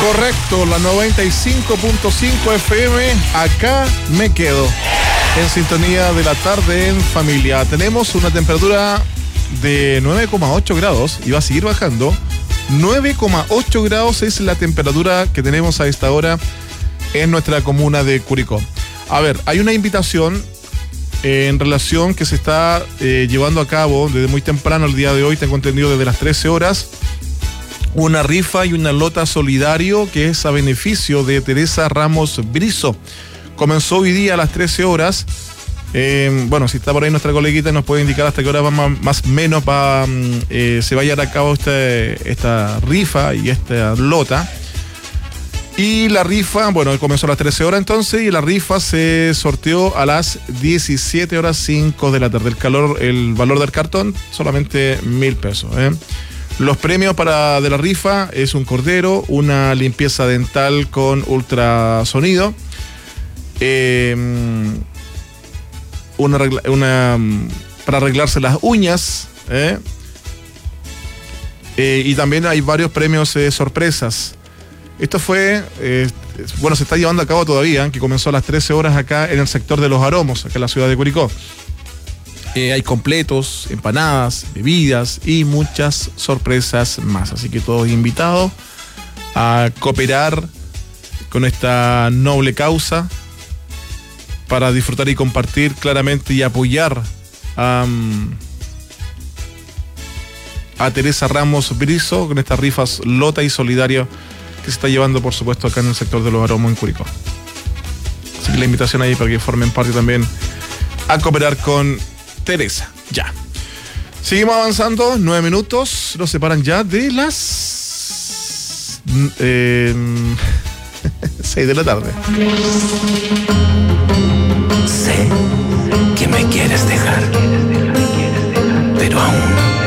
Correcto, la 95.5 FM, acá me quedo. En sintonía de la tarde en familia. Tenemos una temperatura de 9,8 grados y va a seguir bajando. 9,8 grados es la temperatura que tenemos a esta hora en nuestra comuna de Curicó. A ver, hay una invitación en relación que se está llevando a cabo desde muy temprano el día de hoy, tengo entendido desde las 13 horas, una rifa y una lota solidario que es a beneficio de Teresa Ramos Brizo. Comenzó hoy día a las 13 horas. Bueno, si está por ahí nuestra coleguita nos puede indicar hasta qué hora más o menos se va a llevar a cabo esta rifa y esta lota. Y la rifa, bueno, comenzó a las 13 horas entonces, y la rifa se sorteó a las 17 horas 5 de la tarde. El valor del cartón, solamente 1.000 pesos. Los premios de la rifa es un cordero, una limpieza dental con ultrasonido, para arreglarse las uñas, y también hay varios premios sorpresas. Esto fue, se está llevando a cabo todavía, que comenzó a las 13 horas acá en el sector de Los Aromos, acá en la ciudad de Curicó. Hay completos, empanadas, bebidas y muchas sorpresas más. Así que todos invitados a cooperar con esta noble causa para disfrutar y compartir claramente y apoyar a Teresa Ramos Brizo con estas rifas lota y solidario que se está llevando, por supuesto, acá en el sector de Los Aromos en Curicó. Así que la invitación ahí para que formen parte también a cooperar con Teresa. Ya. Seguimos avanzando, 9 minutos, nos separan ya de las 6 de la tarde. Sé que me quieres dejar, pero aún